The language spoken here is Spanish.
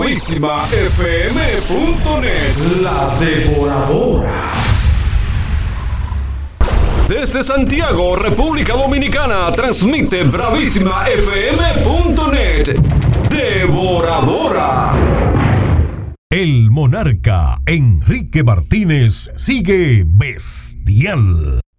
BravísimaFM.net, la devoradora. Desde Santiago, República Dominicana, transmite BravísimaFM.net, devoradora. El monarca Enrique Martínez sigue bestial.